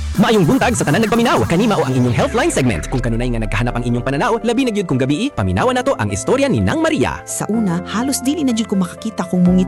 Maayong buntag sa tanan nagpaminaw. Kani mao ang inyong Healthline segment. Kung kanunay nga nagkahanap ang inyong pananaw, labi na gyud kung gabii, paminawan nato ang istorya ni Nang Maria. Sa una, halos dili na jud ko makakita kung mungit